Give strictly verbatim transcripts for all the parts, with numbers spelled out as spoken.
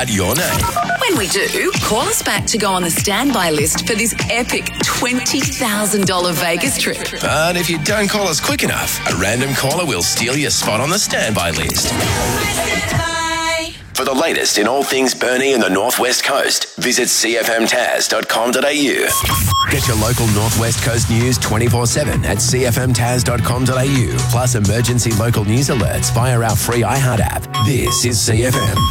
out your name. When we do, call us back to go on the standby list for this epic twenty thousand dollars Vegas trip. But if you don't call us quick enough, a random caller will steal your spot on the standby list. For the latest in all things Burnie and the Northwest Coast, visit c f m taz dot com dot a u. Get your local Northwest Coast news twenty-four seven at c f m taz dot com dot a u, plus emergency local news alerts via our free iHeart app. This is C F M.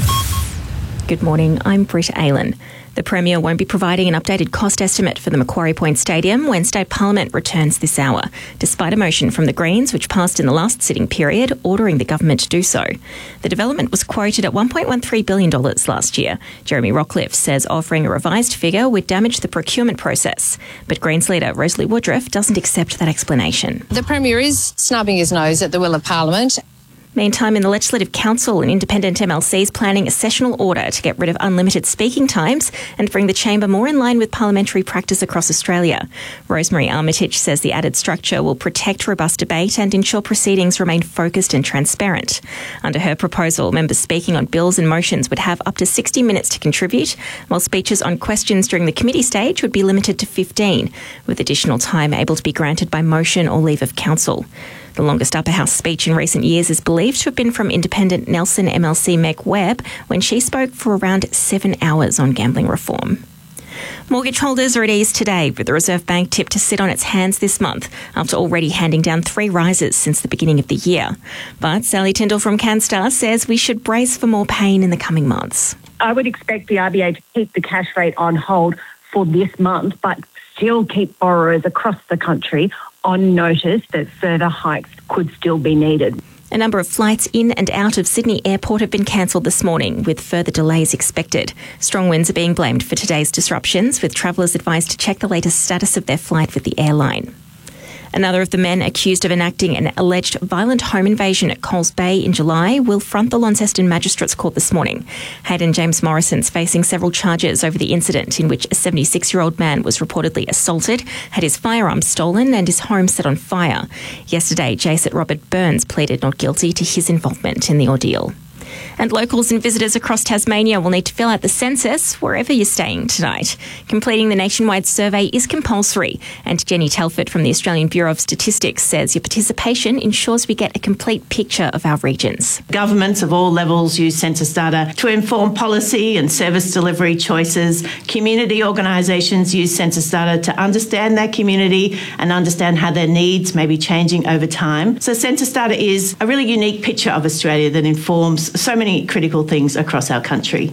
Good morning, I'm Britt Aylan. The Premier won't be providing an updated cost estimate for the Macquarie Point Stadium when State Parliament returns this hour, despite a motion from the Greens which passed in the last sitting period ordering the government to do so. The development was quoted at one point one three billion dollars last year. Jeremy Rockcliffe says offering a revised figure would damage the procurement process. But Greens leader Rosalie Woodruff doesn't accept that explanation. The Premier is snubbing his nose at the will of Parliament. Meantime, in the Legislative Council, an independent M L C is planning a sessional order to get rid of unlimited speaking times and bring the chamber more in line with parliamentary practice across Australia. Rosemary Armitage says the added structure will protect robust debate and ensure proceedings remain focused and transparent. Under her proposal, members speaking on bills and motions would have up to sixty minutes to contribute, while speeches on questions during the committee stage would be limited to fifteen, with additional time able to be granted by motion or leave of council. The longest upper house speech in recent years is believed to have been from independent Nelson M L C Meg Webb when she spoke for around seven hours on gambling reform. Mortgage holders are at ease today, with the Reserve Bank tipped to sit on its hands this month after already handing down three rises since the beginning of the year. But Sally Tyndall from CanStar says we should brace for more pain in the coming months. I would expect the R B A to keep the cash rate on hold for this month, but still keep borrowers across the country on notice that further hikes could still be needed. A number of flights in and out of Sydney Airport have been cancelled this morning, with further delays expected. Strong winds are being blamed for today's disruptions, with travellers advised to check the latest status of their flight with the airline. Another of the men accused of enacting an alleged violent home invasion at Coles Bay in July will front the Launceston Magistrates Court this morning. Hayden James Morrison's facing several charges over the incident in which a seventy-six-year-old man was reportedly assaulted, had his firearms stolen and his home set on fire. Yesterday, J S A T Robert Burns pleaded not guilty to his involvement in the ordeal. And locals and visitors across Tasmania will need to fill out the census wherever you're staying tonight. Completing the nationwide survey is compulsory, and Jenny Telford from the Australian Bureau of Statistics says your participation ensures we get a complete picture of our regions. Governments of all levels use census data to inform policy and service delivery choices. Community organisations use census data to understand their community and understand how their needs may be changing over time. So census data is a really unique picture of Australia that informs so many critical things across our country.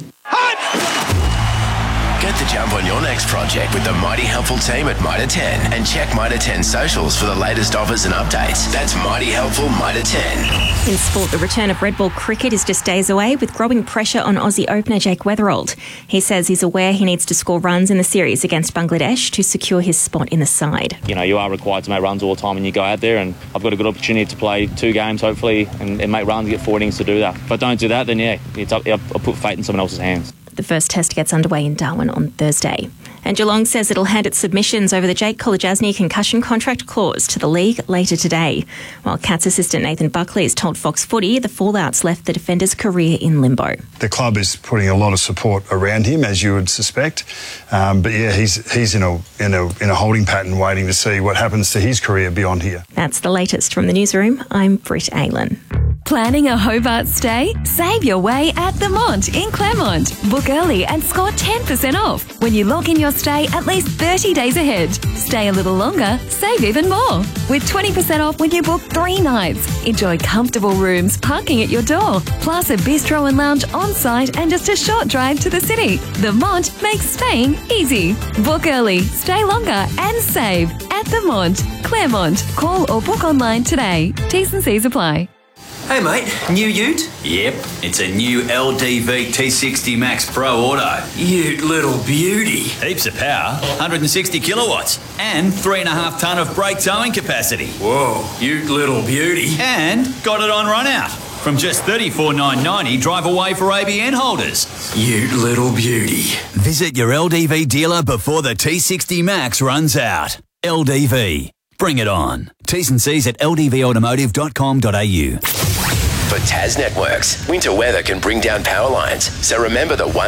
Get the jump on your next project with the Mighty Helpful team at Mitre ten and check Mitre ten socials for the latest offers and updates. That's Mighty Helpful Mitre ten. In sport, the return of red ball cricket is just days away, with growing pressure on Aussie opener Jake Weatherald. He says he's aware he needs to score runs in the series against Bangladesh to secure his spot in the side. You know, you are required to make runs all the time when you go out there, and I've got a good opportunity to play two games, hopefully, and, and make runs, get four innings to do that. If I don't do that, then yeah, it's up, I'll put fate in someone else's hands. The first test gets underway in Darwin on Thursday. And Geelong says it'll hand its submissions over the Jake Kolodjasny concussion contract clause to the league later today. While Cats assistant Nathan Buckley has told Fox Footy the fallout's left the defender's career in limbo. The club is putting a lot of support around him, as you would suspect. Um, but yeah, he's he's in a, in a in a holding pattern waiting to see what happens to his career beyond here. That's the latest from the newsroom. I'm Britt Aylan. Planning a Hobart stay? Save your way at The Mont in Claremont. Book early and score ten percent off when you log in your stay at least thirty days ahead. Stay a little longer, save even more. With twenty percent off when you book three nights. Enjoy comfortable rooms, parking at your door, plus a bistro and lounge on site and just a short drive to the city. The Mont makes staying easy. Book early, stay longer and save at The Mont, Claremont. Call or book online today. T's and C's apply. Hey mate, new ute? Yep, it's a new L D V T sixty Max Pro Auto. Ute little beauty. Heaps of power, one hundred sixty kilowatts, and three and a half tonne of brake towing capacity. Whoa, ute little beauty. And got it on run out. From just thirty-four thousand nine hundred ninety dollars, drive away for A B N holders. Ute little beauty. Visit your L D V dealer before the T sixty Max runs out. L D V. Bring it on. T's and C's at l d v automotive dot com dot a u. For Tas Networks, winter weather can bring down power lines, so remember the one